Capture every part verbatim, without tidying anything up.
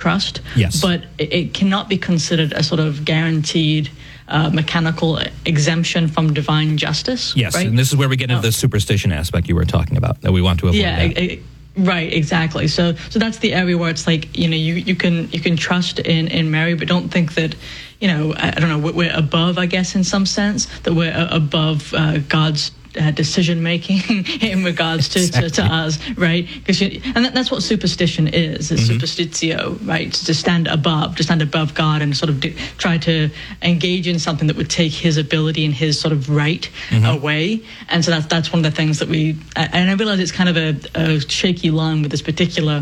trust. Yes. But it, it cannot be considered a sort of guaranteed uh, mechanical exemption from divine justice. Yes, right? And this is where we get into oh. the superstition aspect you were talking about, that we want to avoid. Yeah, that. it, it, right, exactly. So so that's the area where it's like, you know, you, you can you can trust in, in Mary, but don't think that, you know, I, I don't know, we're above, I guess, in some sense, that we're above uh, God's Uh, decision making in regards to, exactly. to, to us, right? Because and that, that's what superstition is. It's mm-hmm. superstitio, right? It's to stand above, to stand above God, and sort of do, try to engage in something that would take His ability and His sort of right mm-hmm. away. And so that's that's one of the things that we. And I realize it's kind of a, a shaky line with this particular.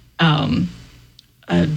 Um, uh,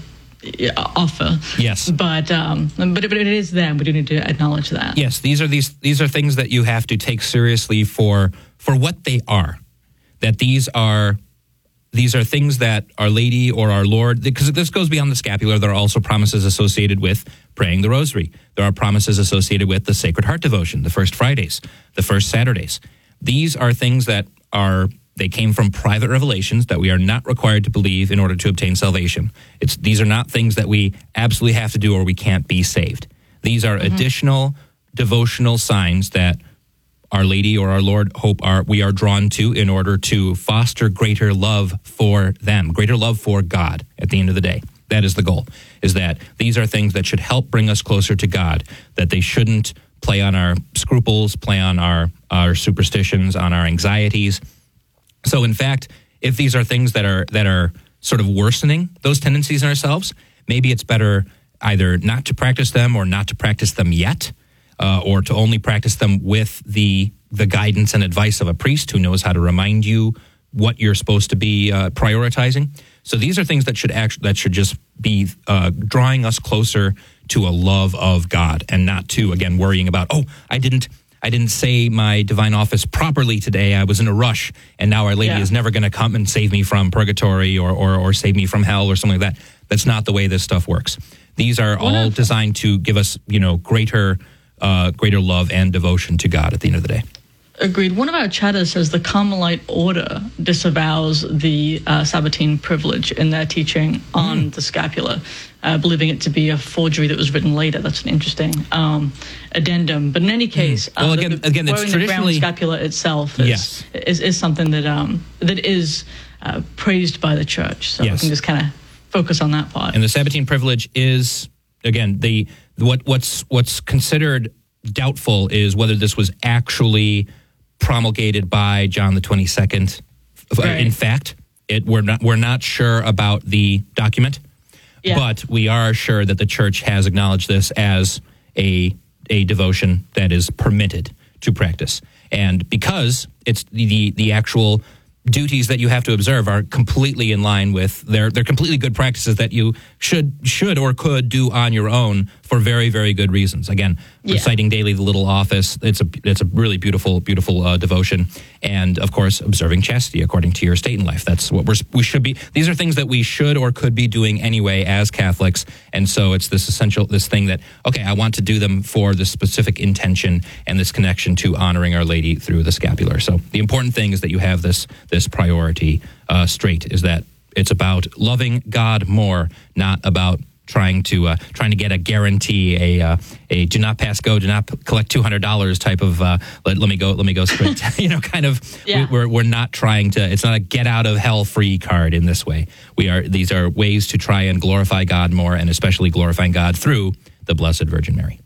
offer. Yes. But um but, but it is there, and we do need to acknowledge that. Yes, these are these these are things that you have to take seriously for for what they are. That these are these are things that Our Lady or our Lord, because this goes beyond the scapular, there are also promises associated with praying the rosary. There are promises associated with the Sacred Heart devotion, the first Fridays, the first Saturdays. These are things that are They came from private revelations that we are not required to believe in order to obtain salvation. It's these are not things that we absolutely have to do or we can't be saved. These are mm-hmm. additional devotional signs that Our Lady or our Lord hope are we are drawn to in order to foster greater love for them, greater love for God at the end of the day. That is the goal, is that these are things that should help bring us closer to God, that they shouldn't play on our scruples, play on our, our superstitions, on our anxieties. So, in fact, if these are things that are that are sort of worsening those tendencies in ourselves, maybe it's better either not to practice them or not to practice them yet, uh, or to only practice them with the the guidance and advice of a priest who knows how to remind you what you're supposed to be uh, prioritizing. So these are things that should act, that should just be uh, drawing us closer to a love of God, and not to, again, worrying about, oh, I didn't. I didn't say my divine office properly today. I was in a rush, and now Our Lady yeah. is never going to come and save me from purgatory or, or or save me from hell or something like that. That's not the way this stuff works. These are all of, designed to give us, you know, greater uh, greater love and devotion to God at the end of the day. Agreed. One of our chatters says the Carmelite order disavows the uh, Sabbatine privilege in their teaching on mm. the scapula, uh, believing it to be a forgery that was written later. That's an interesting um, addendum. But in any case, mm. well, uh, again, the, again, it's wearing traditionally the brown scapula itself is yes. is, is something that um, that is uh, praised by the church. So yes. we can just kind of focus on that part. And the Sabbatine privilege is, again, the what what's what's considered doubtful is whether this was actually promulgated by John the twenty-second. Right. In fact, it we're not we're not sure about the document, yeah. but we are sure that the church has acknowledged this as a a devotion that is permitted to practice. And because it's the the, the actual duties that you have to observe are completely in line with they're they're completely good practices that you should should or could do on your own for very, very good reasons. Again, yeah. reciting daily the little office, it's a it's a really beautiful, beautiful uh, devotion. And, of course, observing chastity according to your state in life. That's what we're, we should be. These are things that we should or could be doing anyway as Catholics. And so it's this essential, this thing that, okay, I want to do them for this specific intention and this connection to honoring Our Lady through the scapular. So the important thing is that you have this, this priority uh, straight, is that it's about loving God more, not about trying to uh, trying to get a guarantee, a uh, a do not pass go, do not p- collect two hundred dollars type of uh, let, let me go, let me go straight, you know, kind of. Yeah. We, we're we're not trying to. It's not a get out of hell free card in this way. We are. These are ways to try and glorify God more, and especially glorifying God through the Blessed Virgin Mary.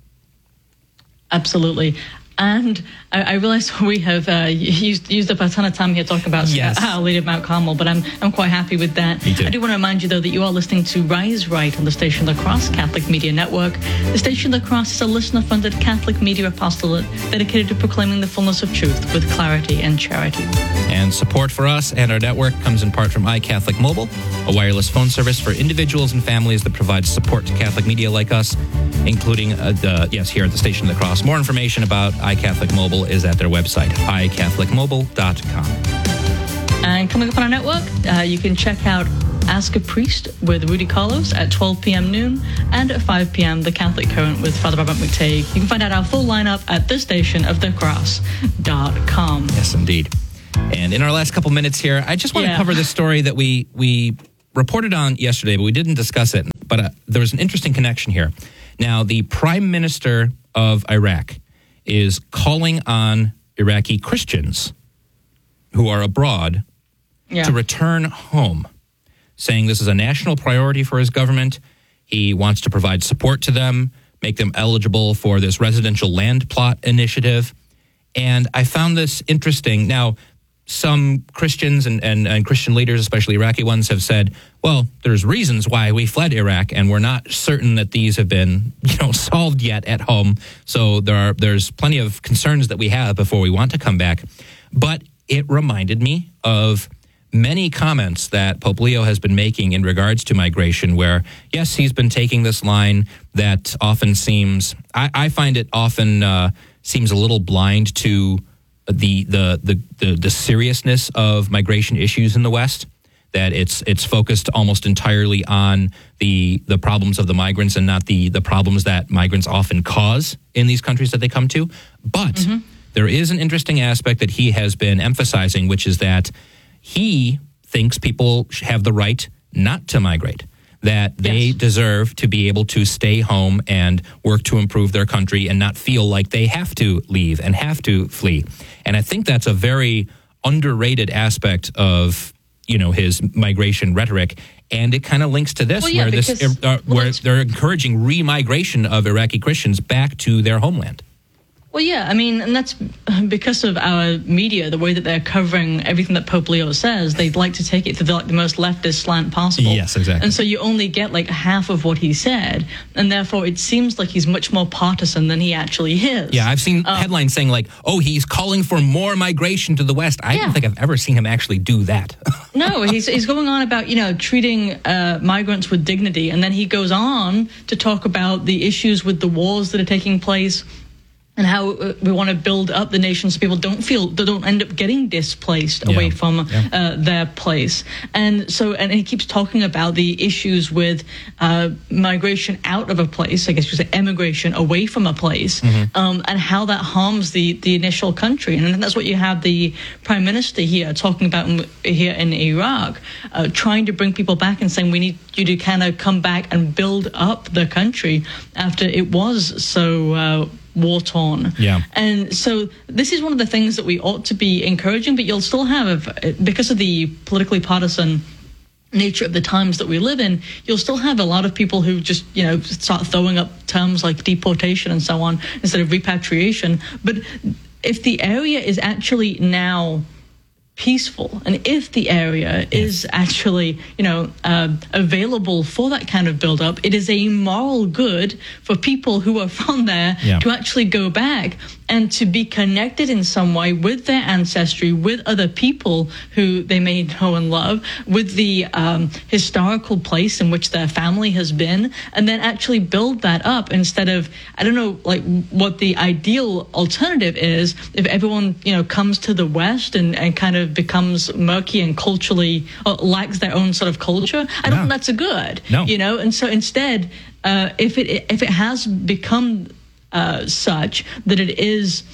Absolutely. And I, I realize we have uh, used used up a ton of time here talking about yes. Our Lady of Mount Carmel, but I'm I'm quite happy with that. Me too. I do want to remind you, though, that you are listening to Rise Right on the Station of the Cross Catholic Media Network. The Station of the Cross is a listener-funded Catholic media apostolate dedicated to proclaiming the fullness of truth with clarity and charity. And support for us and our network comes in part from iCatholic Mobile, a wireless phone service for individuals and families that provides support to Catholic media like us, including, uh, the, yes, here at the Station of the Cross. More information about iCatholic Mobile is at their website, i catholic mobile dot com. And coming up on our network, uh, you can check out Ask a Priest with Rudy Carlos at twelve p.m. noon, and at five p.m. The Catholic Current with Father Robert McTague. You can find out our full lineup at the station of the cross dot com. Yes, indeed. And in our last couple minutes here, I just want yeah. to cover this story that we we reported on yesterday, but we didn't discuss it. But uh, there was an interesting connection here. Now, the prime minister of Iraq is calling on Iraqi Christians who are abroad yeah. to return home, saying this is a national priority for his government. He wants to provide support to them, make them eligible for this residential land plot initiative. And I found this interesting. Now, some Christians and, and, and Christian leaders, especially Iraqi ones, have said, well, there's reasons why we fled Iraq, and we're not certain that these have been, you know, solved yet at home. So there are there's plenty of concerns that we have before we want to come back. But it reminded me of many comments that Pope Leo has been making in regards to migration, where, yes, he's been taking this line that often seems, I, I find it often uh, seems a little blind to the, the the the the seriousness of migration issues in the West, that it's it's focused almost entirely on the the problems of the migrants and not the the problems that migrants often cause in these countries that they come to. But mm-hmm. there is an interesting aspect that he has been emphasizing, which is that he thinks people have the right not to migrate, that they yes. deserve to be able to stay home and work to improve their country and not feel like they have to leave and have to flee. And I think that's a very underrated aspect of, you know, his migration rhetoric. And it kind of links to this, well, yeah, where because, this, uh, well, where they're encouraging re-migration of Iraqi Christians back to their homeland. Well, yeah, I mean, and that's because of our media, the way that they're covering everything that Pope Leo says. They'd like to take it to the, like, the most leftist slant possible. Yes, exactly. And so you only get like half of what he said, and therefore it seems like he's much more partisan than he actually is. Yeah, I've seen um, headlines saying like, oh, he's calling for more migration to the West. I yeah. don't think I've ever seen him actually do that. No, he's he's going on about, you know, treating uh, migrants with dignity, and then he goes on to talk about the issues with the wars that are taking place, and how uh, we want to build up the nation so people don't feel, they don't end up getting displaced yeah. away from yeah. uh, their place. And so, and he keeps talking about the issues with uh, migration out of a place, I guess you could say emigration away from a place, mm-hmm. um, and how that harms the, the initial country. And that's what you have the prime minister here talking about in, here in Iraq, uh, trying to bring people back and saying we need you to kind of come back and build up the country after it was so uh, war-torn. Yeah. And so this is one of the things that we ought to be encouraging, but you'll still have, because of the politically partisan nature of the times that we live in, you'll still have a lot of people who just, you know, start throwing up terms like deportation and so on instead of repatriation. But if the area is actually now peaceful, and if the area is actually, you know, uh, available for that kind of build-up, it is a moral good for people who are from there yeah. to actually go back and to be connected in some way with their ancestry, with other people who they may know and love, with the um, historical place in which their family has been, and then actually build that up instead of, I don't know, like what the ideal alternative is if everyone, you know, comes to the West and, and kind of becomes murky and culturally uh, lacks their own sort of culture. I don't no. think that's a good, no. you know, and so instead, uh, if it if it has become Uh, such that it is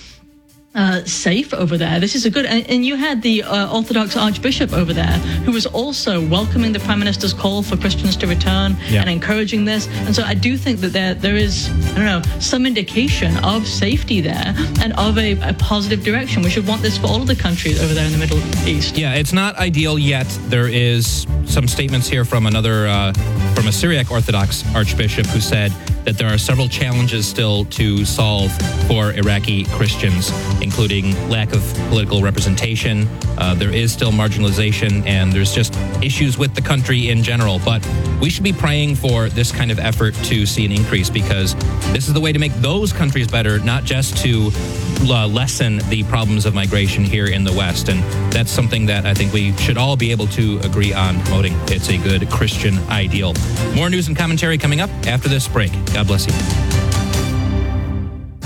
uh, safe over there, this is a good, and, and you had the uh, Orthodox Archbishop over there who was also welcoming the Prime Minister's call for Christians to return yeah. and encouraging this. And so I do think that there there is, I don't know, some indication of safety there and of a, a positive direction. We should want this for all of the countries over there in the Middle East. Yeah, it's not ideal yet. There is some statements here from another, uh, from a Syriac Orthodox Archbishop who said that there are several challenges still to solve for Iraqi Christians, including lack of political representation. Uh, there is still marginalization, and there's just issues with the country in general. But we should be praying for this kind of effort to see an increase, because this is the way to make those countries better, not just to uh, lessen the problems of migration here in the West. And that's something that I think we should all be able to agree on promoting. It's a good Christian ideal. More news and commentary coming up after this break. God bless you.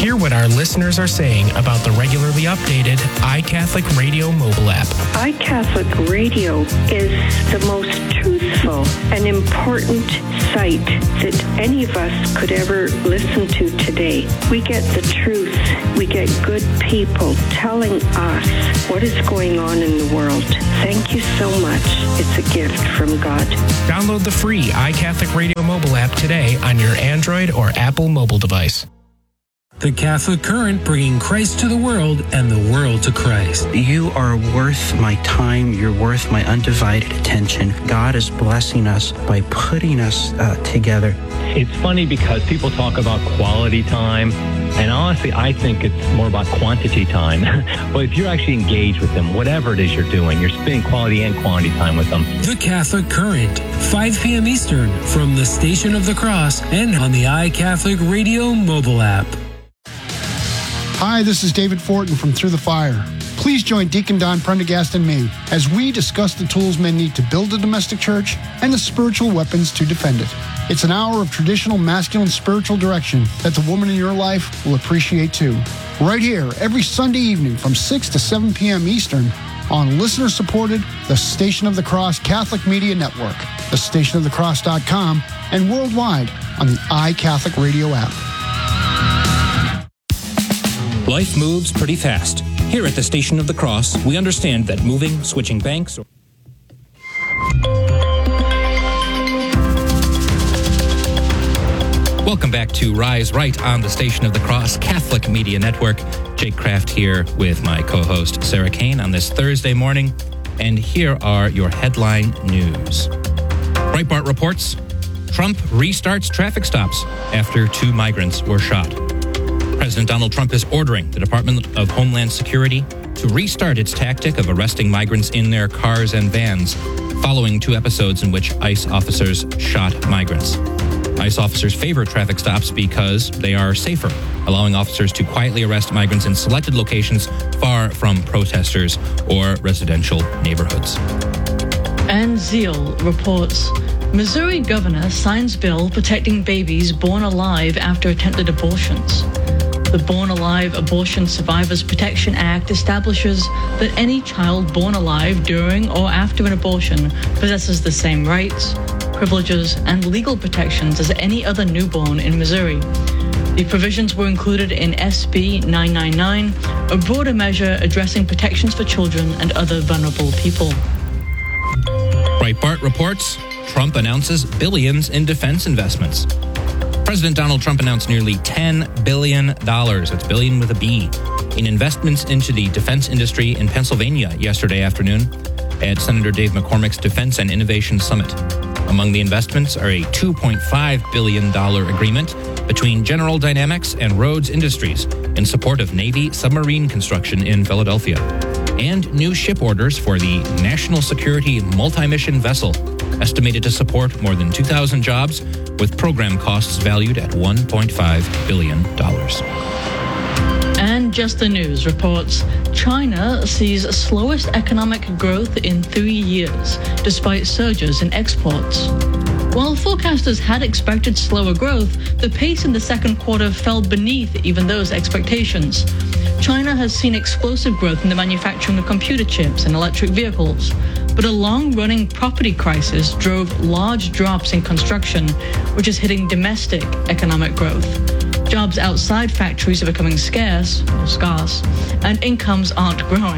Hear what our listeners are saying about the regularly updated iCatholic Radio mobile app. iCatholic Radio is the most truthful and important site that any of us could ever listen to today. We get the truth. We get good people telling us what is going on in the world. Thank you so much. It's a gift from God. Download the free iCatholic Radio mobile app today on your Android or Apple mobile device. The Catholic Current, bringing Christ to the world and the world to Christ. You are worth my time. You're worth my undivided attention. God is blessing us by putting us uh, together. It's funny because people talk about quality time, and honestly, I think it's more about quantity time. But if you're actually engaged with them, whatever it is you're doing, you're spending quality and quantity time with them. The Catholic Current, five p.m. Eastern, from the Station of the Cross and on the iCatholic Radio mobile app. Hi, this is David Fortin from Through the Fire. Please join Deacon Don Prendergast and me as we discuss the tools men need to build a domestic church and the spiritual weapons to defend it. It's an hour of traditional masculine spiritual direction that the woman in your life will appreciate too. Right here, every Sunday evening from six to seven p.m. Eastern on listener-supported The Station of the Cross Catholic Media Network, the station of the cross dot com, and worldwide on the iCatholic Radio app. Life moves pretty fast. Here at the Station of the Cross, we understand that moving, switching banks, or Welcome back to Rise Right on the Station of the Cross Catholic Media Network. Jake Kraft here with my co-host Sarah Kane on this Thursday morning. And here are your headline news. Breitbart reports, Trump restarts traffic stops after two migrants were shot. President Donald Trump is ordering the Department of Homeland Security to restart its tactic of arresting migrants in their cars and vans, following two episodes in which ICE officers shot migrants. ICE officers favor traffic stops because they are safer, allowing officers to quietly arrest migrants in selected locations far from protesters or residential neighborhoods. And Zeal reports, Missouri governor signs bill protecting babies born alive after attempted abortions. The Born Alive Abortion Survivors Protection Act establishes that any child born alive during or after an abortion possesses the same rights, privileges, and legal protections as any other newborn in Missouri. The provisions were included in S B nine ninety-nine, a broader measure addressing protections for children and other vulnerable people. Breitbart reports, Trump announces billions in defense investments. President Donald Trump announced nearly ten billion dollars, that's billion with a B, in investments into the defense industry in Pennsylvania yesterday afternoon at Senator Dave McCormick's Defense and Innovation Summit. Among the investments are a two point five billion dollars agreement between General Dynamics and Rhodes Industries in support of Navy submarine construction in Philadelphia, and new ship orders for the National Security Multi-Mission Vessel, estimated to support more than two thousand jobs, with program costs valued at one point five billion dollars. And Just the News reports, China sees slowest economic growth in three years, despite surges in exports. While forecasters had expected slower growth, the pace in the second quarter fell beneath even those expectations. China has seen explosive growth in the manufacturing of computer chips and electric vehicles, but a long-running property crisis drove large drops in construction, which is hitting domestic economic growth. Jobs outside factories are becoming scarce, or scarce, and incomes aren't growing.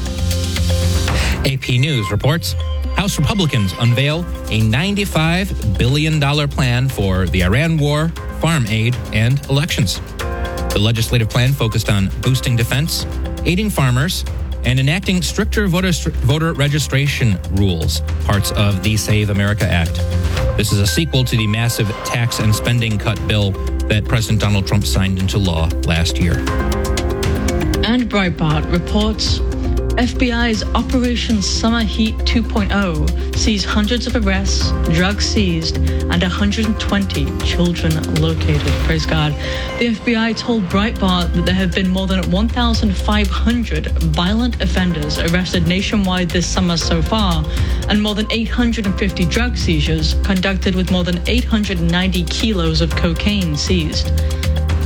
A P News reports, House Republicans unveil a ninety-five billion dollars plan for the Iran war, farm aid, and elections. The legislative plan focused on boosting defense, aiding farmers, and enacting stricter voter, voter registration rules, parts of the Save America Act. This is a sequel to the massive tax and spending cut bill that President Donald Trump signed into law last year. And Breitbart reports, F B I's Operation Summer Heat two point oh sees hundreds of arrests, drugs seized, and one hundred twenty children located. Praise God. The F B I told Breitbart that there have been more than one thousand five hundred violent offenders arrested nationwide this summer so far, and more than eight hundred fifty drug seizures conducted with more than eight hundred ninety kilos of cocaine seized.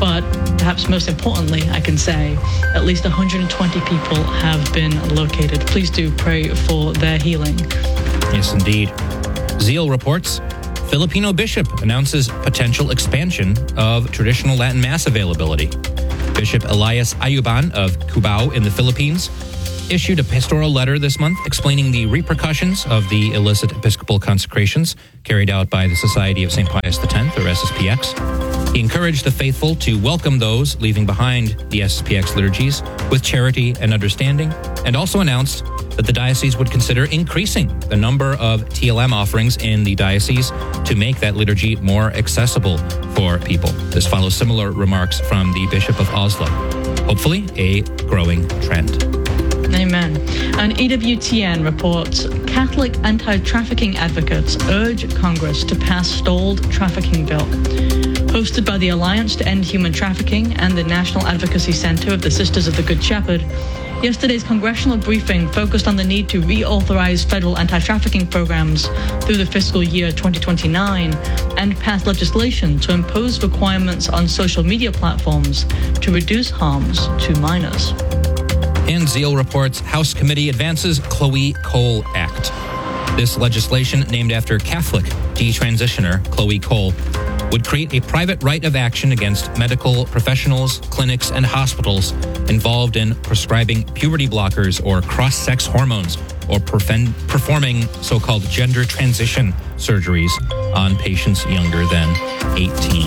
But perhaps most importantly, I can say at least one hundred twenty people have been located. Please do pray for their healing. Yes, indeed. Zeal reports Filipino bishop announces potential expansion of traditional Latin Mass availability. Bishop Elias Ayuban of Cubao in the Philippines issued a pastoral letter this month explaining the repercussions of the illicit Episcopal consecrations carried out by the Society of Saint Pius X, or S S P X. He encouraged the faithful to welcome those leaving behind the S S P X liturgies with charity and understanding, and also announced that the diocese would consider increasing the number of T L M offerings in the diocese to make that liturgy more accessible for people. This follows similar remarks from the Bishop of Oslo. Hopefully, a growing trend. Amen. And E W T N reports Catholic anti-trafficking advocates urge Congress to pass stalled trafficking bill. Hosted by the Alliance to End Human Trafficking and the National Advocacy Center of the Sisters of the Good Shepherd, yesterday's congressional briefing focused on the need to reauthorize federal anti-trafficking programs through the fiscal year twenty twenty-nine and pass legislation to impose requirements on social media platforms to reduce harms to minors. And Zeal reports House Committee advances Chloe Cole Act. This legislation, named after Catholic detransitioner Chloe Cole, would create a private right of action against medical professionals, clinics, and hospitals involved in prescribing puberty blockers or cross-sex hormones or perfen- performing so-called gender transition surgeries on patients younger than eighteen.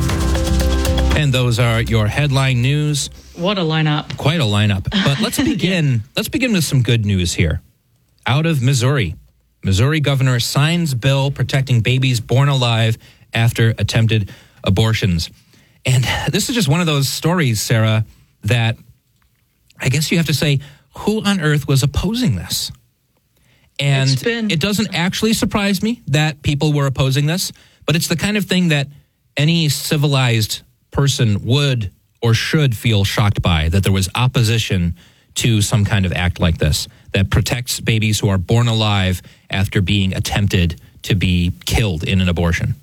And those are your headline news. What a lineup. Quite a lineup. But let's begin, let's begin with some good news here. Out of Missouri, Missouri governor signs bill protecting babies born alive after attempted abortions. And this is just one of those stories, Sarah, that I guess you have to say, who on earth was opposing this? And been- it doesn't actually surprise me that people were opposing this, but it's the kind of thing that any civilized person would or should feel shocked by, that there was opposition to some kind of act like this that protects babies who are born alive after being attempted to be killed in an abortion.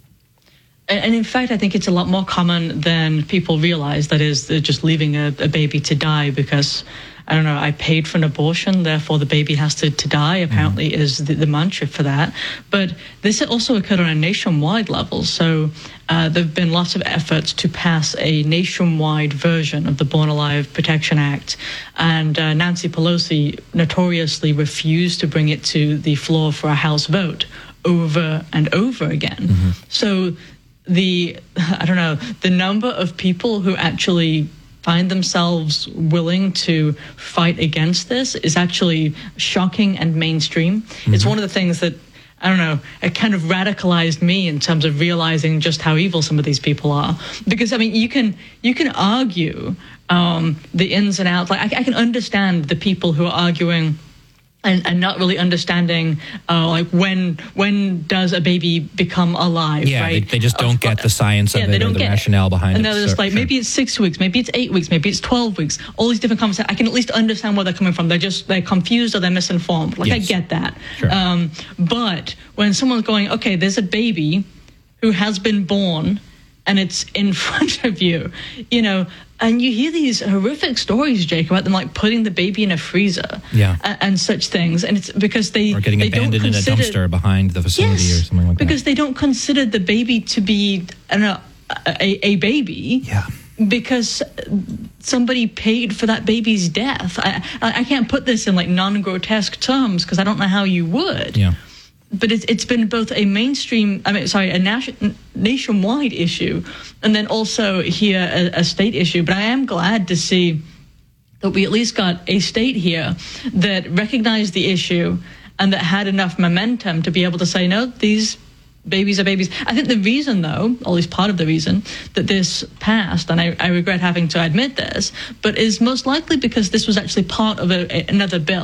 And in fact, I think it's a lot more common than people realize. That is, they're just leaving a, a baby to die because, I don't know, I paid for an abortion, therefore the baby has to, to die, apparently mm-hmm. is the, the mantra for that. But this also occurred on a nationwide level. So uh, there have been lots of efforts to pass a nationwide version of the Born Alive Protection Act. And uh, Nancy Pelosi notoriously refused to bring it to the floor for a House vote over and over again. Mm-hmm. So the, I don't know, the number of people who actually find themselves willing to fight against this is actually shocking and mainstream. Mm-hmm. It's one of the things that, I don't know, it kind of radicalized me in terms of realizing just how evil some of these people are. Because, I mean, you can you can argue um, the ins and outs. Like, I, I can understand the people who are arguing And, and not really understanding, uh, like, when when does a baby become alive, yeah, right? they, they just don't uh, get the science of yeah, it or the rationale it. behind and it. And they're just so, like, sure. maybe it's six weeks, maybe it's eight weeks, maybe it's twelve weeks. All these different conversations. I can at least understand where they're coming from. They're just, they're confused or they're misinformed. Like, yes. I get that. Sure. Um, but when someone's going, okay, there's a baby who has been born and it's in front of you, you know, and you hear these horrific stories, Jake, about them like putting the baby in a freezer, yeah. and, and such things, and it's because they or getting they abandoned don't consider, in a dumpster behind the facility yes, or something like that. Because they don't consider the baby to be I don't know, a, a baby. Yeah. Because somebody paid for that baby's death. I I can't put this in like non-grotesque terms because I don't know how you would. Yeah. But it's it's been both a mainstream, I mean, sorry, a nation, nationwide issue, and then also here a, a state issue. But I am glad to see that we at least got a state here that recognized the issue and that had enough momentum to be able to say, no, these babies are babies. I think the reason, though, or at least part of the reason that this passed, and I, I regret having to admit this, but is most likely because this was actually part of a, a, another bill.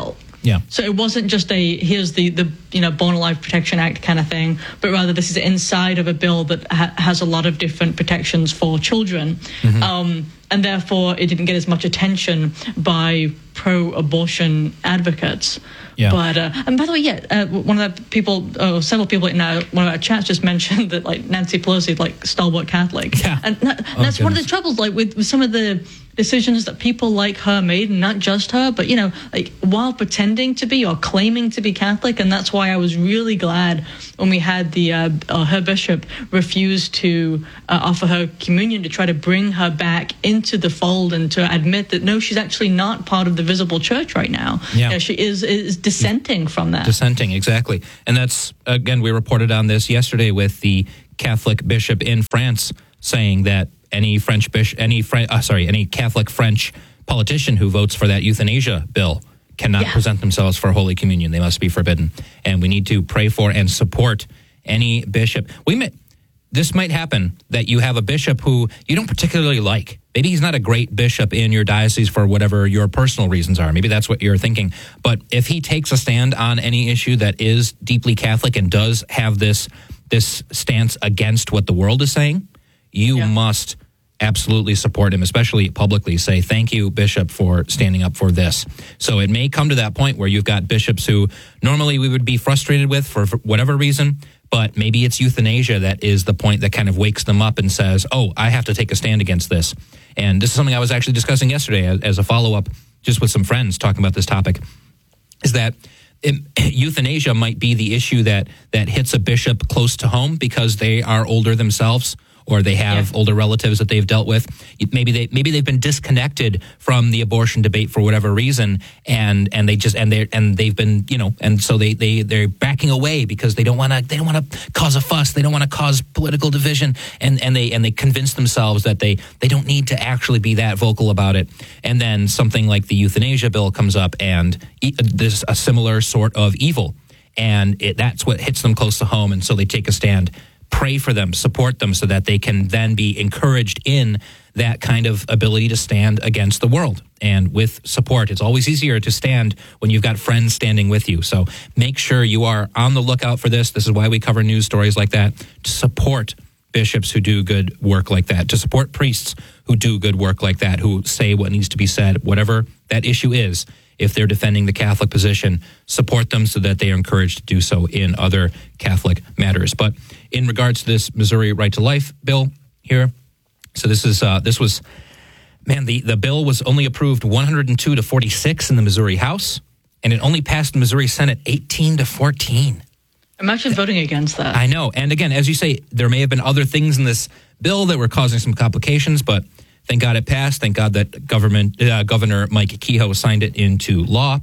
Yeah. So it wasn't just a, here's the, the you know, Born Alive Protection Act kind of thing, but rather this is inside of a bill that ha- has a lot of different protections for children. Mm-hmm. Um, and therefore it didn't get as much attention by pro-abortion advocates. Yeah. But uh, and by the way, yeah, uh, one of the people, uh, several people in our, one of our chats just mentioned that like Nancy Pelosi, like stalwart Catholic, yeah. and, that, and oh, that's goodness. one of the troubles, like with, with some of the decisions that people like her made, and not just her, but you know, like while pretending to be or claiming to be Catholic, and that's why I was really glad when we had the uh, uh, her bishop refuse to uh, offer her communion to try to bring her back into the fold and to admit that no, she's actually not part of the visible church right now. Yeah, you know, she is is dissenting from that. Dissenting, exactly, and that's again we reported on this yesterday with the Catholic bishop in France saying that any French bishop, any French, uh, sorry, any Catholic French politician who votes for that euthanasia bill cannot yeah. present themselves for Holy Communion. They must be forbidden. And we need to pray for and support any bishop. We may, this might happen that you have a bishop who you don't particularly like. Maybe he's not a great bishop in your diocese for whatever your personal reasons are. Maybe that's what you're thinking. But if he takes a stand on any issue that is deeply Catholic and does have this this stance against what the world is saying, you yeah. must absolutely support him, especially publicly. Say, thank you, Bishop, for standing up for this. So it may come to that point where you've got bishops who normally we would be frustrated with for, for whatever reason, but maybe it's euthanasia that is the point that kind of wakes them up and says, oh, I have to take a stand against this. And this is something I was actually discussing yesterday as, as a follow-up just with some friends talking about this topic, is that It, euthanasia might be the issue that that hits a bishop close to home because they are older themselves or they have yeah. older relatives that they've dealt with. Maybe they maybe they've been disconnected from the abortion debate for whatever reason, and and they just and they and they've been you know and so they they they're backing away because they don't want to they don't want to cause a fuss, they don't want to cause political division, and and they and they convince themselves that they they don't need to actually be that vocal about it. And then something like the euthanasia bill comes up, and e- there's a similar sort of evil, and it, that's what hits them close to home, and so they take a stand. Pray for them, support them so that they can then be encouraged in that kind of ability to stand against the world. And with support, it's always easier to stand when you've got friends standing with you. So make sure you are on the lookout for this. This is why we cover news stories like that, to support bishops who do good work like that, to support priests who do good work like that, who say what needs to be said, whatever that issue is. If they're defending the Catholic position, support them so that they are encouraged to do so in other Catholic matters. But in regards to this Missouri Right to Life bill here, so this is uh, this was, man, the, the bill was only approved one hundred two to forty-six in the Missouri House, and it only passed the Missouri Senate eighteen to fourteen. Imagine voting against that. I know. And again, as you say, there may have been other things in this bill that were causing some complications, but thank God it passed. Thank God that government uh, Governor Mike Kehoe signed it into law.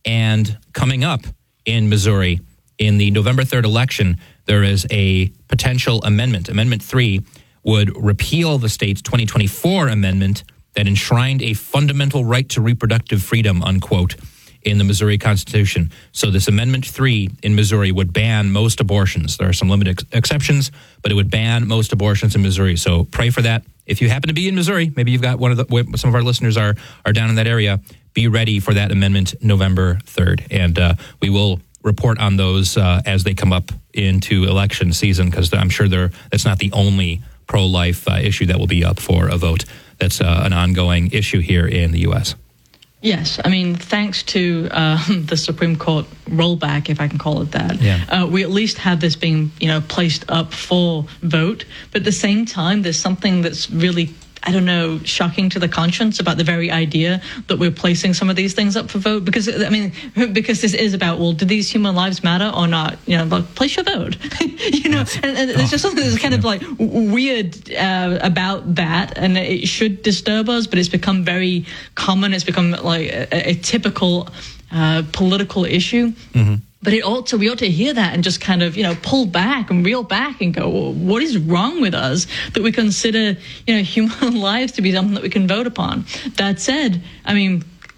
And coming up in Missouri, in the November third election, there is a potential amendment. Amendment three would repeal the state's twenty twenty-four amendment that enshrined a fundamental right to reproductive freedom, unquote, in the Missouri Constitution. So this Amendment three in Missouri would ban most abortions. There are some limited ex- exceptions, but it would ban most abortions in Missouri. So pray for that. If you happen to be in Missouri, maybe you've got one of the, some of our listeners are are down in that area, be ready for that amendment November third. And uh, we will report on those uh, as they come up into election season, because I'm sure they're, that's not the only pro-life uh, issue that will be up for a vote. That's uh, an ongoing issue here in the U S. Yes, I mean, thanks to uh, the Supreme Court rollback, if I can call it that, yeah. uh, we at least have this being, you know, placed up for vote. But at the same time, there's something that's really, I don't know, shocking to the conscience about the very idea that we're placing some of these things up for vote. Because, I mean, because this is about, well, do these human lives matter or not? You know, like, place your vote. you know, and, and there's just something that's kind of like weird uh, about that. And it should disturb us, but it's become very common. It's become like a, a typical uh, political issue. Mm-hmm. But it ought to, we ought to hear that and just kind of, you know, pull back and reel back and go, well, what is wrong with us that we consider, you know, human lives to be something that we can vote upon? That said, I mean,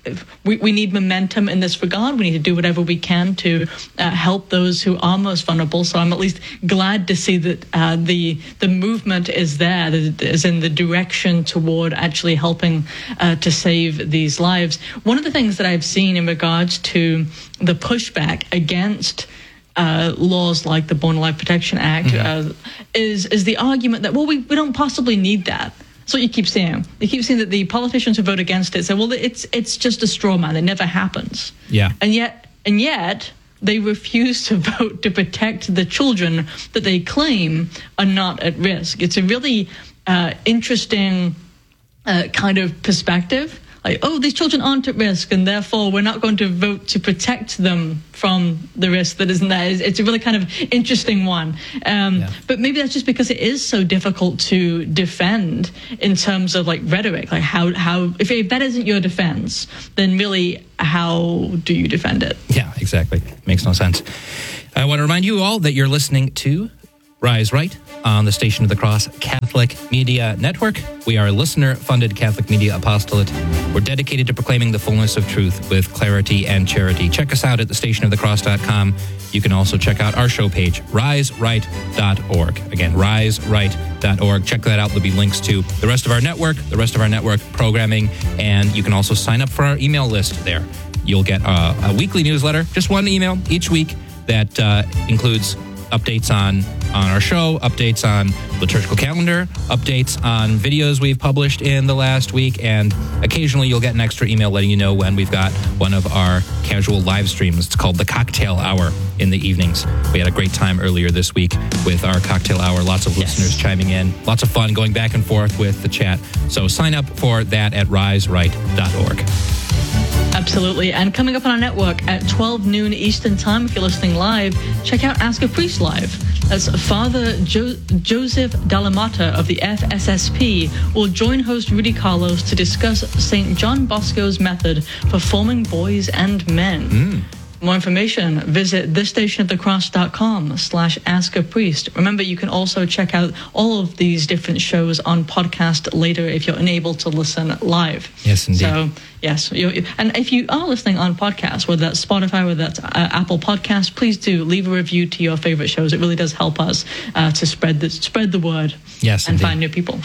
we, we need momentum in this regard. We need to do whatever we can to uh, help those who are most vulnerable. So I'm at least glad to see that uh, the the movement is there, that is in the direction toward actually helping uh, to save these lives. One of the things that I've seen in regards to the pushback against Uh, laws like the Born Alive Protection Act mm-hmm. uh, is is the argument that, well, we, we don't possibly need that. That's what you keep seeing. You keep seeing that the politicians who vote against it say, well, it's it's just a straw man. It never happens. Yeah. And yet, and yet they refuse to vote to protect the children that they claim are not at risk. It's a really uh, interesting uh, kind of perspective. Like, oh, these children aren't at risk, and therefore we're not going to vote to protect them from the risk that isn't there. It's a really kind of interesting one. Um, yeah. But maybe that's just because it is so difficult to defend in terms of like rhetoric. Like how, how if, if that isn't your defense, then really how do you defend it? Yeah, exactly. Makes no sense. I want to remind you all that you're listening to Rise Right on the Station of the Cross Catholic Media Network. We are a listener-funded Catholic media apostolate. We're dedicated to proclaiming the fullness of truth with clarity and charity. Check us out at the station of the cross dot com. You can also check out our show page, rise right dot org. Again, rise right dot org. Check that out. There'll be links to the rest of our network, the rest of our network programming, and you can also sign up for our email list there. You'll get a, a weekly newsletter, just one email each week that uh, includes updates on, on our show, updates on liturgical calendar, updates on videos we've published in the last week, and occasionally you'll get an extra email letting you know when we've got one of our casual live streams. It's called the Cocktail Hour in the evenings. We had a great time earlier this week with our Cocktail Hour. Lots of yes. listeners chiming in. Lots of fun going back and forth with the chat. So sign up for that at rise right dot org. Absolutely. And coming up on our network at twelve noon Eastern Time, if you're listening live, check out Ask a Priest Live. That's Father jo- Joseph Dallamata of the F S S P will join host Rudy Carlos to discuss Saint John Bosco's method for forming boys and men. Mm. More information, visit thestationofthecross.com slash ask a priest. Remember, you can also check out all of these different shows on podcast later if you're unable to listen live. Yes, indeed. So, yes. You, and if you are listening on podcasts, whether that's Spotify, whether that's uh, Apple Podcasts, please do leave a review to your favorite shows. It really does help us uh, to spread the, spread the word yes, and indeed. find new people.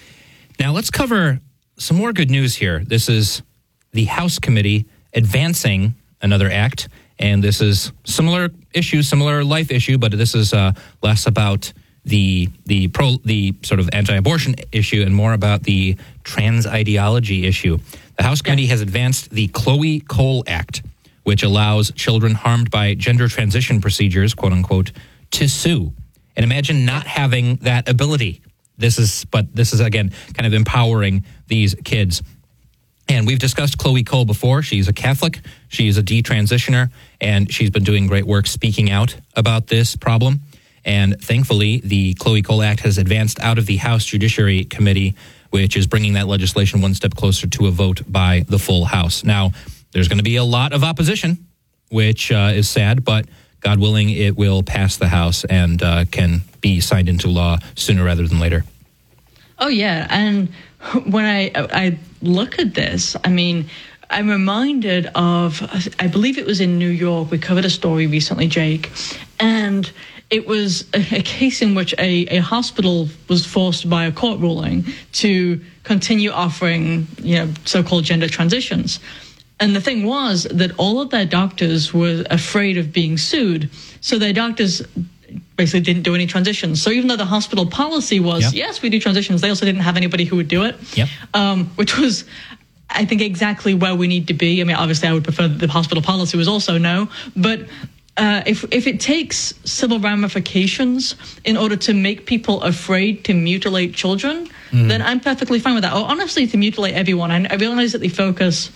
Now, let's cover some more good news here. This is the House Committee advancing another act, and this is similar issue, similar life issue, but this is uh, less about the the pro the sort of anti-abortion issue and more about the trans ideology issue. The House Committee has advanced the Chloe Cole Act, which allows children harmed by gender transition procedures, quote unquote, to sue. And imagine not having that ability. This is, but this is again kind of empowering these kids. And we've discussed Chloe Cole before. She's a Catholic. She's a detransitioner, and she's been doing great work speaking out about this problem. And thankfully, the Chloe Cole Act has advanced out of the House Judiciary Committee, which is bringing that legislation one step closer to a vote by the full House. Now, there's going to be a lot of opposition, which uh, is sad, but God willing, it will pass the House and uh, can be signed into law sooner rather than later. Oh, yeah. And when I I look at this, I mean, I'm reminded of, I believe it was in New York. We covered a story recently, Jake, and it was a, a case in which a, a hospital was forced by a court ruling to continue offering, you know, so-called gender transitions. And the thing was that all of their doctors were afraid of being sued, so their doctors basically didn't do any transitions. So even though the hospital policy was, yep. yes, we do transitions, they also didn't have anybody who would do it, yep. um, which was, I think, exactly where we need to be. I mean, obviously, I would prefer that the hospital policy was also no, but uh, if if it takes civil ramifications in order to make people afraid to mutilate children, mm. then I'm perfectly fine with that. Or honestly, to mutilate everyone. I, I realize that the focus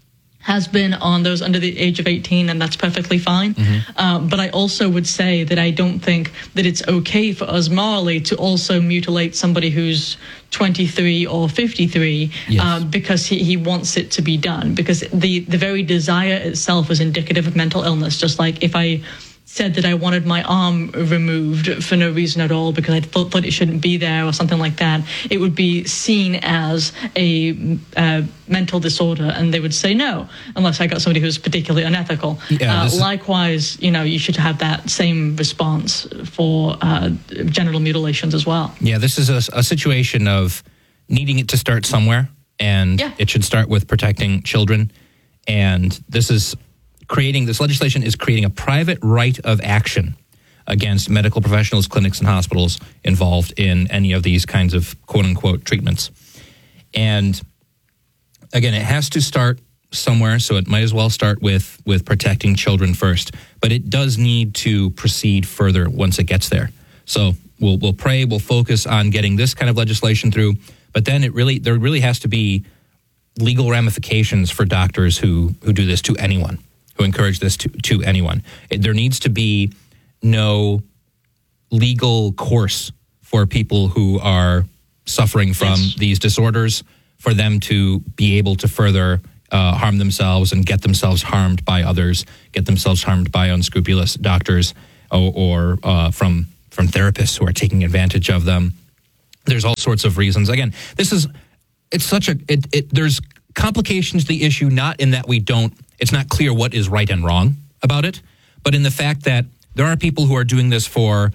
has been on those under the age of eighteen, and that's perfectly fine. Mm-hmm. Uh, but I also would say that I don't think that it's okay for us morally to also mutilate somebody who's twenty-three or fifty-three yes. uh, because he, he wants it to be done. Because the, the very desire itself is indicative of mental illness. Just like if I said that I wanted my arm removed for no reason at all because I thought, thought it shouldn't be there or something like that, it would be seen as a uh, mental disorder, and they would say no, unless I got somebody who's particularly unethical. Yeah, uh, is- likewise, you know, you should have that same response for uh, genital mutilations as well. Yeah, this is a, a situation of needing it to start somewhere, and Yeah. it should start with protecting children. And this is creating, this legislation is creating a private right of action against medical professionals, clinics, and hospitals involved in any of these kinds of quote-unquote treatments. And again, it has to start somewhere, so it might as well start with, with protecting children first. But it does need to proceed further once it gets there. So we'll we'll pray, we'll focus on getting this kind of legislation through, but then it really there really has to be legal ramifications for doctors who, who do this to anyone, who encourage this to, to anyone. It, there needs to be no legal course for people who are suffering from Yes. these disorders, for them to be able to further uh, harm themselves and get themselves harmed by others, get themselves harmed by unscrupulous doctors or, or uh, from from therapists who are taking advantage of them. There's all sorts of reasons. Again, this is, it's such a, it, it, there's complications to the issue, not in that we don't, it's not clear what is right and wrong about it, but in the fact that there are people who are doing this for,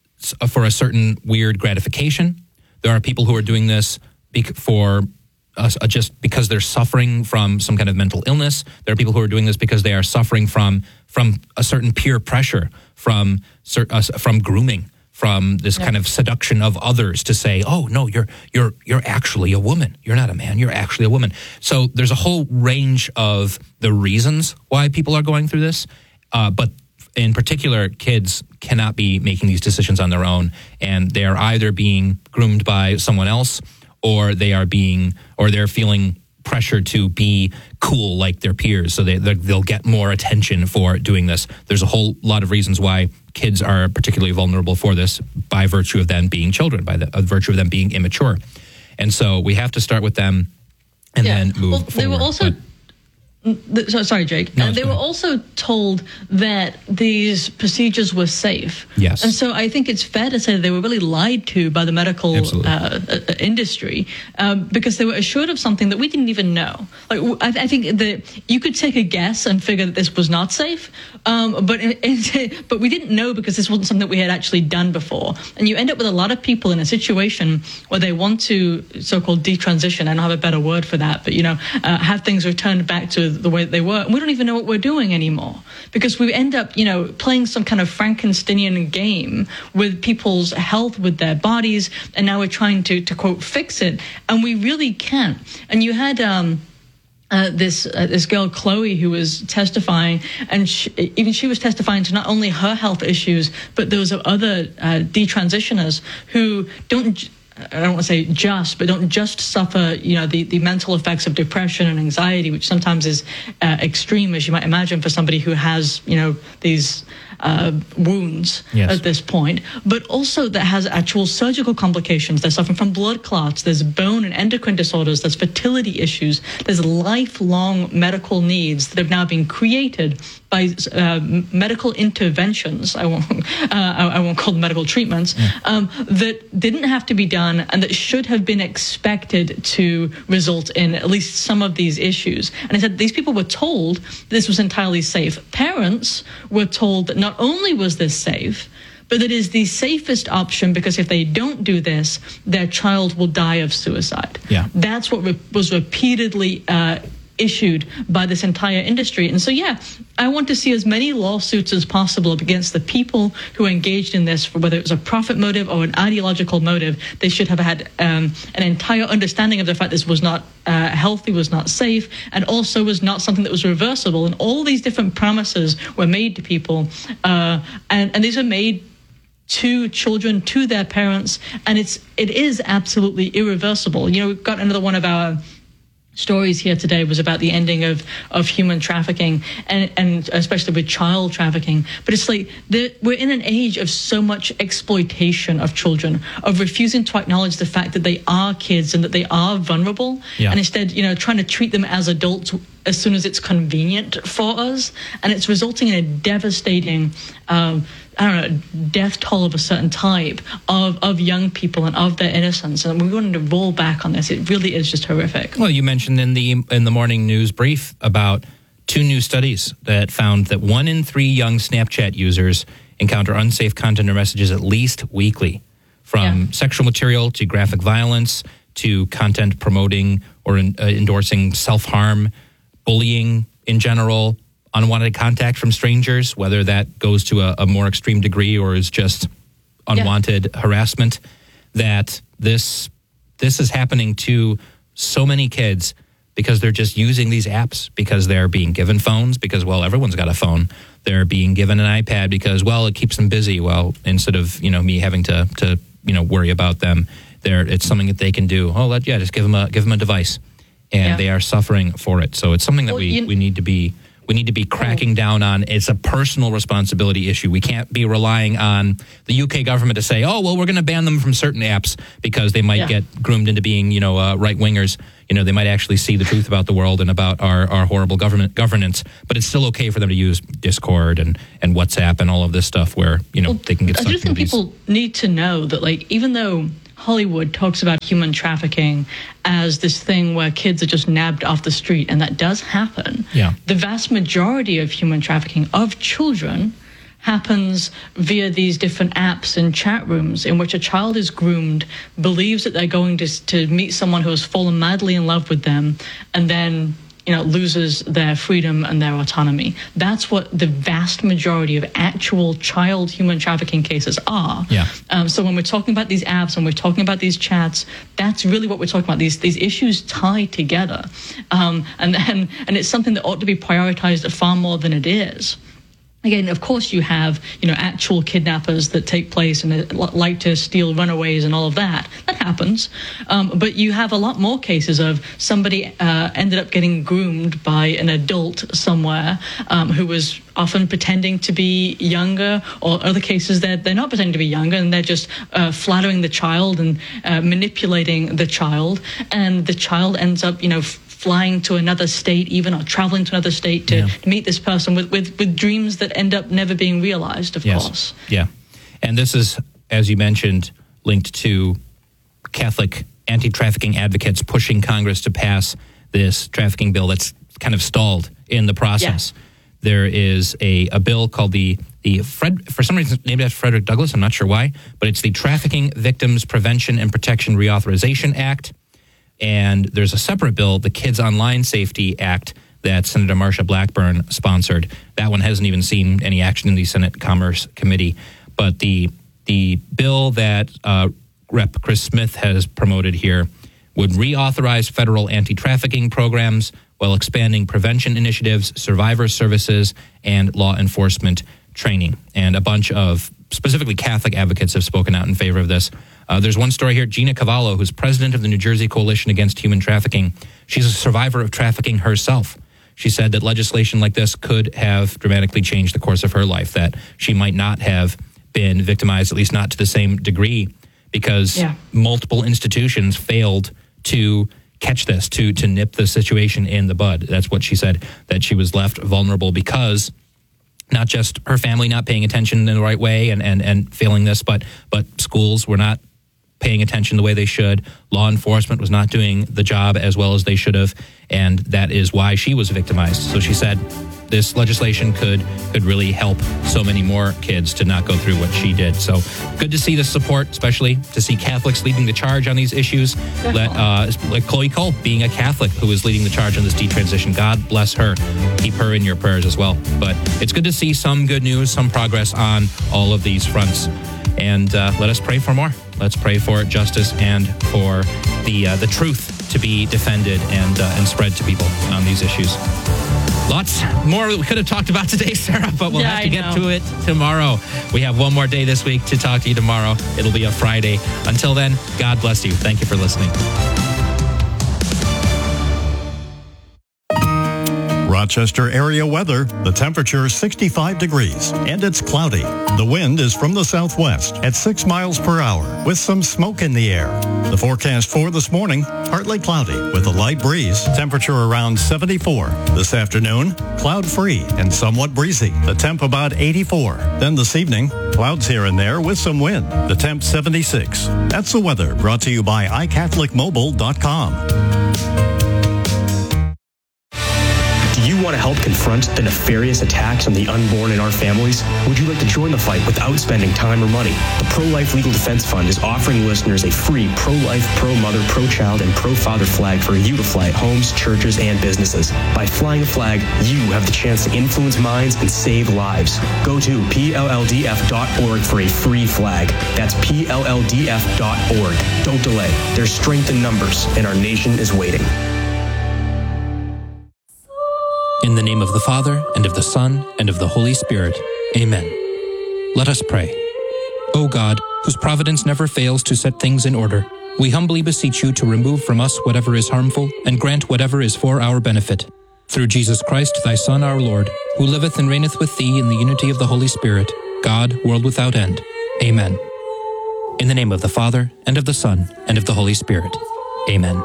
for a certain weird gratification. There are people who are doing this bec- for uh, just because they're suffering from some kind of mental illness. There are people who are doing this because they are suffering from from a certain peer pressure, from cer- uh, from grooming, from this Yeah. kind of seduction of others to say, "Oh no, you're you're you're actually a woman. You're not a man. You're actually a woman." So there's a whole range of the reasons why people are going through this, uh, but in particular, kids cannot be making these decisions on their own, and they are either being groomed by someone else, or they are being, or they're feeling pressure to be cool like their peers, so they they'll get more attention for doing this. There's a whole lot of reasons why kids are particularly vulnerable for this, by virtue of them being children, by the uh, virtue of them being immature, and so we have to start with them and Yeah. then move Well, forward. they were also. But- Th- so, sorry, Jake. No, uh, it's they fine. were also told that these procedures were safe. Yes. And so I think it's fair to say that they were really lied to by the medical Absolutely. uh, uh, industry um, because they were assured of something that we didn't even know. Like w- I, I think that you could take a guess and figure that this was not safe, um, but in, in, but we didn't know because this wasn't something that we had actually done before. And you end up with a lot of people in a situation where they want to so-called detransition. I don't have a better word for that, but you know, uh, have things returned back to the way that they were. And we don't even know what we're doing anymore because we end up, you know, playing some kind of Frankensteinian game with people's health, with their bodies, and now we're trying to, to quote, fix it. And we really can't. And you had, um, Uh, this uh, this girl Chloe who was testifying, and she, even she was testifying to not only her health issues, but those of other uh, detransitioners who don't. j- I don't want to say just, but don't just suffer, you know, the, the mental effects of depression and anxiety, which sometimes is uh, extreme, as you might imagine, for somebody who has, you know, these uh, wounds Yes. at this point, but also that has actual surgical complications. They're suffering from blood clots. There's bone and endocrine disorders. There's fertility issues. There's lifelong medical needs that have now been created by uh, medical interventions. I won't, uh, I, I won't call them medical treatments, um, that didn't have to be done and that should have been expected to result in at least some of these issues. And I said these people were told this was entirely safe. Parents were told that not only was this safe, but it is the safest option because if they don't do this, their child will die of suicide. Yeah. That's what re- was repeatedly uh, issued by this entire industry. And so, yeah, I want to see as many lawsuits as possible against the people who engaged in this, for whether it was a profit motive or an ideological motive. They should have had um, an entire understanding of the fact this was not uh, healthy, was not safe, and also was not something that was reversible. And all these different promises were made to people, uh, and, and these are made to children, to their parents, and it's it is absolutely irreversible. You know, we've got another one of our stories here today was about the ending of, of human trafficking, and, and especially with child trafficking. But it's like the, we're in an age of so much exploitation of children, of refusing to acknowledge the fact that they are kids and that they are vulnerable, Yeah. and instead, you know, trying to treat them as adults as soon as it's convenient for us, and it's resulting in a devastating, um, I don't know, death toll of a certain type of, of young people and of their innocence. And we wanted to roll back on this. It really is just horrific. Well, you mentioned in the in the morning news brief about two new studies that found that one in three young Snapchat users encounter unsafe content or messages at least weekly, from Yeah. sexual material to graphic violence to content promoting or in, uh, endorsing self-harm, bullying in general, unwanted contact from strangers, whether that goes to a, a more extreme degree or is just unwanted yeah. harassment, that this this is happening to so many kids because they're just using these apps, because they're being given phones, because, well, everyone's got a phone. They're being given an iPad because, well, it keeps them busy. Well, instead of, you know, me having to, to you know, worry about them, they're, it's something that they can do. Oh, let, yeah, just give them a, give them a device. And yeah. they are suffering for it. So it's something that well, we, you, we need to be we need to be cracking down on. It's a personal responsibility issue. We can't be relying on the U K government to say, oh, well, we're going to ban them from certain apps because they might yeah. get groomed into being, you know, uh, right-wingers. You know, they might actually see the truth about the world and about our, our horrible government governance. But it's still okay for them to use Discord and, and WhatsApp and all of this stuff where, you know, well, they can get stuck. I do think people need to know that, like, even though Hollywood talks about human trafficking as this thing where kids are just nabbed off the street, and that does happen. Yeah. The vast majority of human trafficking of children happens via these different apps and chat rooms in which a child is groomed, believes that they're going to, to meet someone who has fallen madly in love with them, and then you know, loses their freedom and their autonomy. That's what the vast majority of actual child human trafficking cases are. Yeah. Um, so when we're talking about these apps and we're talking about these chats, that's really what we're talking about. These these issues tie together, um, and and and it's something that ought to be prioritized far more than it is. Again, of course, you have, you know, actual kidnappers that take place and they like to steal runaways and all of that. That happens. Um, but you have a lot more cases of somebody uh, ended up getting groomed by an adult somewhere um, who was often pretending to be younger, or other cases that they're not pretending to be younger and they're just uh, flattering the child and uh, manipulating the child. And the child ends up, you know, flying to another state even, or traveling to another state to, yeah. to meet this person with, with, with dreams that end up never being realized, of yes. course. Yeah. And this is, as you mentioned, linked to Catholic anti-trafficking advocates pushing Congress to pass this trafficking bill that's kind of stalled in the process. Yeah. There is a, a bill called the, the Fred, for some reason named after Frederick Douglass, I'm not sure why, but it's the Trafficking Victims Prevention and Protection Reauthorization Act. And there's a separate bill, the Kids Online Safety Act, that Senator Marsha Blackburn sponsored. That one hasn't even seen any action in the Senate Commerce Committee. But the the bill that uh, Representative Chris Smith has promoted here would reauthorize federal anti-trafficking programs while expanding prevention initiatives, survivor services, and law enforcement training. And a bunch of specifically Catholic advocates have spoken out in favor of this. Uh, there's one story here. Gina Cavallo, who's president of the New Jersey Coalition Against Human Trafficking. She's a survivor of trafficking herself. She said that legislation like this could have dramatically changed the course of her life, that she might not have been victimized, at least not to the same degree, because yeah. multiple institutions failed to catch this, to to nip the situation in the bud. That's what she said, that she was left vulnerable because not just her family not paying attention in the right way and, and, and failing this, but but schools were not paying attention the way they should. Law enforcement was not doing the job as well as they should have, and that is why she was victimized. So she said this legislation could could really help so many more kids to not go through what she did. So good to see the support, especially to see Catholics leading the charge on these issues. Let, uh, like Chloe Cole being a Catholic who is leading the charge on this detransition. God bless her. Keep her in your prayers as well. But it's good to see some good news, some progress on all of these fronts. And uh, let us pray for more. Let's pray for justice and for the uh, the truth to be defended and uh, and spread to people on these issues. Lots more we could have talked about today, Sarah, but we'll yeah, have to I get know. to it tomorrow. We have one more day this week to talk to you tomorrow. It'll be a Friday. Until then, God bless you. Thank you for listening. Rochester area weather, the temperature is sixty-five degrees and it's cloudy. The wind is from the southwest at six miles per hour with some smoke in the air. The forecast for this morning, partly cloudy with a light breeze, temperature around seventy-four. This afternoon, cloud-free and somewhat breezy. The temp about eighty-four. Then this evening, clouds here and there with some wind. The temp seventy-six. That's the weather brought to you by i catholic mobile dot com. Do you want to help confront the nefarious attacks on the unborn in our families? Would you like to join the fight without spending time or money? The Pro-Life Legal Defense Fund is offering listeners a free pro-life, pro-mother, pro-child, and pro-father flag for you to fly at homes, churches, and businesses. By flying a flag, you have the chance to influence minds and save lives. Go to P L L D F dot org for a free flag. That's P L L D F dot org. Don't delay. There's strength in numbers, and our nation is waiting. In the name of the Father, and of the Son, and of the Holy Spirit. Amen. Let us pray. O God, whose providence never fails to set things in order, we humbly beseech you to remove from us whatever is harmful, and grant whatever is for our benefit. Through Jesus Christ, thy Son, our Lord, who liveth and reigneth with thee in the unity of the Holy Spirit, God, world without end. Amen. In the name of the Father, and of the Son, and of the Holy Spirit. Amen.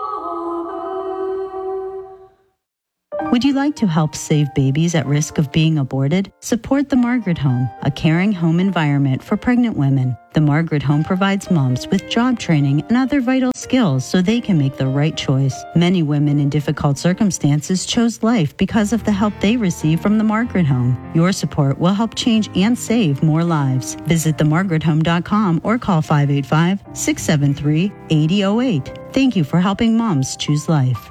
Would you like to help save babies at risk of being aborted? Support the Margaret Home, a caring home environment for pregnant women. The Margaret Home provides moms with job training and other vital skills so they can make the right choice. Many women in difficult circumstances chose life because of the help they receive from the Margaret Home. Your support will help change and save more lives. Visit the margaret home dot com or call five eight five, six seven three, eight zero zero eight. Thank you for helping moms choose life.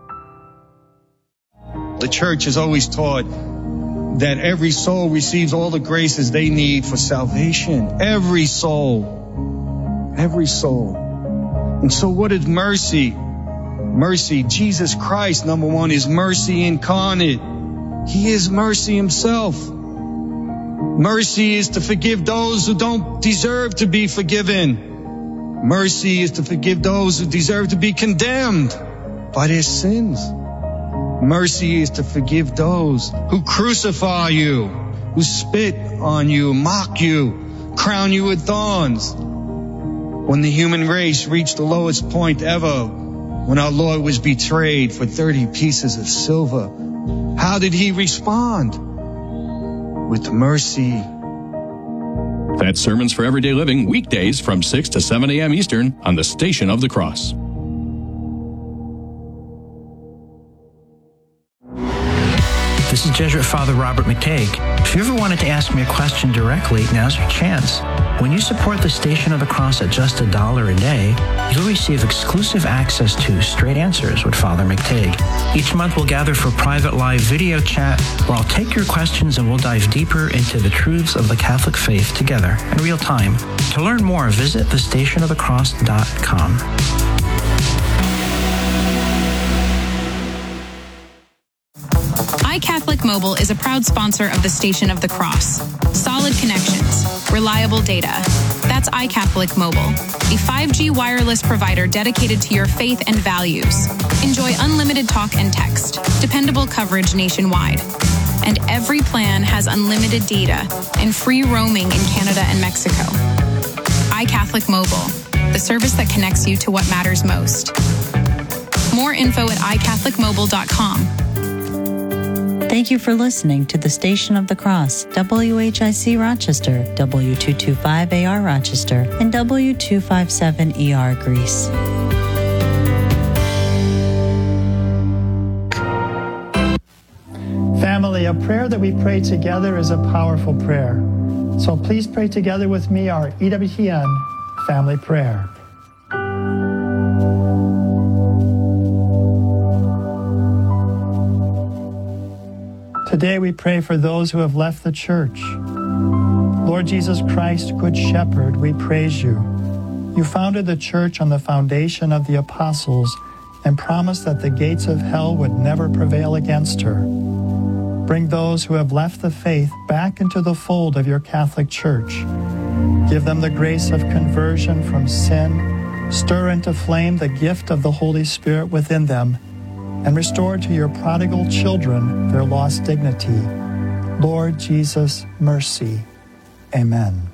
The church has always taught that every soul receives all the graces they need for salvation. Every soul. Every soul. And so what is mercy? Mercy, Jesus Christ, number one, is mercy incarnate. He is mercy himself. Mercy is to forgive those who don't deserve to be forgiven. Mercy is to forgive those who deserve to be condemned by their sins. Mercy is to forgive those who crucify you, who spit on you, mock you, crown you with thorns. When the human race reached the lowest point ever, when our Lord was betrayed for thirty pieces of silver, how did he respond? With mercy. That's Sermons for Everyday Living, weekdays from six to seven a.m. Eastern on the Station of the Cross. This is Jesuit Father Robert McTague. If you ever wanted to ask me a question directly, now's your chance. When you support the Station of the Cross at just a dollar a day, you'll receive exclusive access to Straight Answers with Father McTague. Each month we'll gather for private live video chat where I'll take your questions and we'll dive deeper into the truths of the Catholic faith together in real time. To learn more, visit the station of the cross dot com. iCatholic Mobile is a proud sponsor of the Station of the Cross. Solid connections, reliable data. That's iCatholic Mobile, a five G wireless provider dedicated to your faith and values. Enjoy unlimited talk and text, dependable coverage nationwide. And every plan has unlimited data and free roaming in Canada and Mexico. iCatholic Mobile, the service that connects you to what matters most. More info at i catholic mobile dot com. Thank you for listening to the Station of the Cross, W H I C Rochester, W two twenty-five A R Rochester, and W two fifty-seven E R Greece. Family, a prayer that we pray together is a powerful prayer. So please pray together with me our E W T N family prayer. Today we pray for those who have left the church. Lord Jesus Christ, Good Shepherd, we praise you. You founded the church on the foundation of the apostles and promised that the gates of hell would never prevail against her. Bring those who have left the faith back into the fold of your Catholic Church. Give them the grace of conversion from sin. Stir into flame the gift of the Holy Spirit within them, and restore to your prodigal children their lost dignity. Lord Jesus, mercy. Amen.